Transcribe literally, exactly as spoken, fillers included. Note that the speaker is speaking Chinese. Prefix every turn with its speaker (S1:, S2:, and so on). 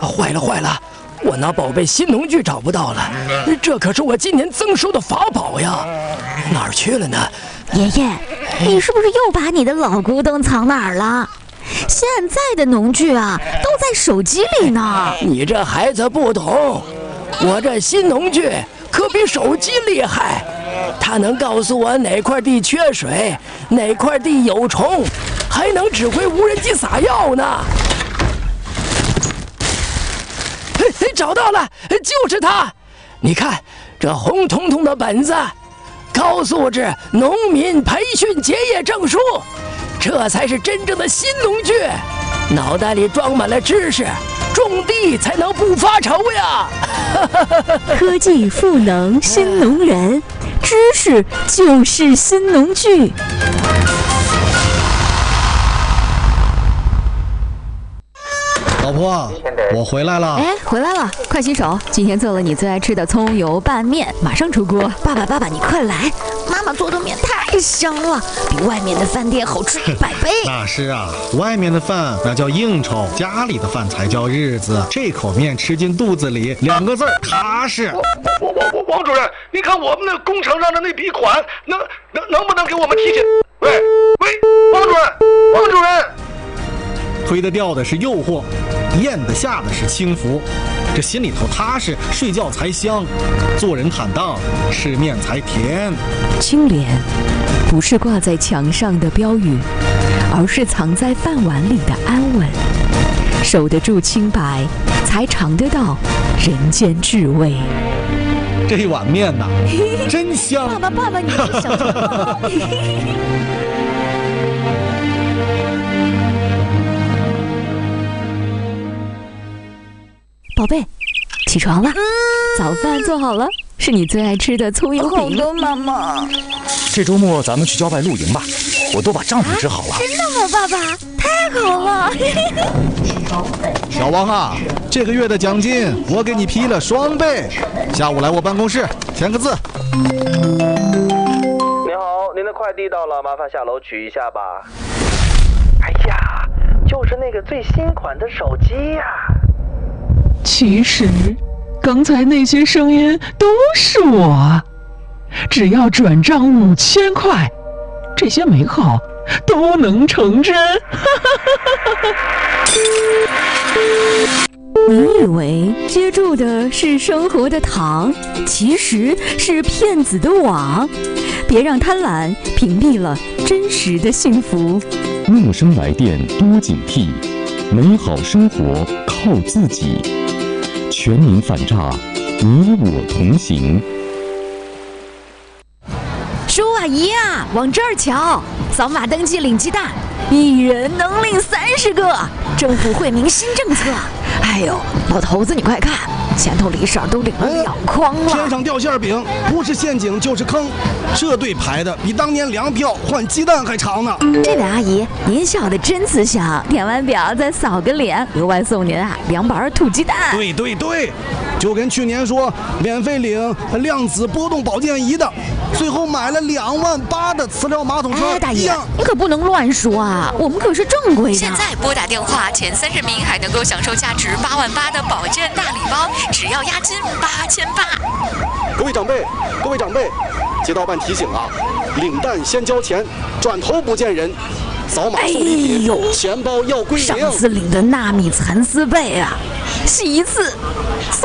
S1: 坏了坏了，我那宝贝新农具找不到了，这可是我今年增收的法宝呀，哪儿去了呢？
S2: 爷爷，你是不是又把你的老古董藏哪儿了？现在的农具啊，都在手机里呢。
S1: 你这孩子不懂，我这新农具可比手机厉害，它能告诉我哪块地缺水，哪块地有虫，还能指挥无人机撒药呢。嘿嘿，找到了，就是它！你看这红彤彤的本子，高素质农民培训结业证书。这才是真正的新农具，脑袋里装满了知识，种地才能不发愁呀！
S2: 科技赋能新农人，知识就是新农具。
S3: 老婆，我回来了。
S2: 哎，回来了，快洗手。今天做了你最爱吃的葱油拌面，马上出锅。爸爸，爸爸，你快来！妈妈做的面太香了，比外面的饭店好吃一百倍。
S3: 那是啊，外面的饭那叫应酬，家里的饭才叫日子。这口面吃进肚子里，两个字儿踏实。
S4: 我我我王主任，你看我们那工程上的那笔款，能能能不能给我们提前？喂喂，王主任，王主任。
S3: 推得掉的是诱惑，咽得下的是轻浮，这心里头踏实，睡觉才香，做人坦荡，吃面才甜。
S2: 清廉不是挂在墙上的标语，而是藏在饭碗里的安稳。守得住清白，才尝得到人间至味。
S3: 这一碗面呐，真香！
S2: 爸爸，爸爸，你是小什么？宝贝，起床了，早饭做好了，是你最爱吃的葱油饼。
S5: 好的，妈妈。
S6: 这周末咱们去郊外露营吧，我都把帐篷支好了。
S5: 啊、真的吗，爸爸？太好了！
S3: 小王啊，这个月的奖金我给你批了双倍，下午来我办公室签个字。
S7: 您好，您的快递到了，麻烦下楼取一下吧。哎呀，就是那个最新款的手机呀、啊。
S8: 其实，刚才那些声音都是我。只要转账五千块，这些美好都能成真。
S2: 你以为接住的是生活的糖，其实是骗子的网。别让贪婪屏蔽了真实的幸福。
S9: 陌生来电多警惕，美好生活靠自己。全民反诈，你我同行。
S2: 叔啊姨啊，往这儿瞧，扫码登记领鸡蛋，一人能领三十个。政府惠民新政策。哎呦，老头子你快看，前头李婶都领了两筐了。
S10: 天上掉馅饼，不是陷阱就是坑，这对排的比当年粮票换鸡蛋还长呢。
S2: 这位阿姨，您笑得真慈祥，填完表再扫个脸，额外送您啊两板土鸡蛋。
S10: 对对对，就跟去年说免费领量子波动保健仪的，最后买了两万八的磁疗马桶车。
S2: 哎，大爷，你可不能乱说啊，我们可是正规的。
S11: 现在拨打电话前三十名还能够享受价值八万八的保健大礼包，只要押金八千八。
S4: 各位长辈，各位长辈，街道办提醒啊，领蛋先交钱，转头不见人。扫码送礼品，哎呦，钱包要归零。
S2: 上次领的纳米蚕丝被啊，洗一次。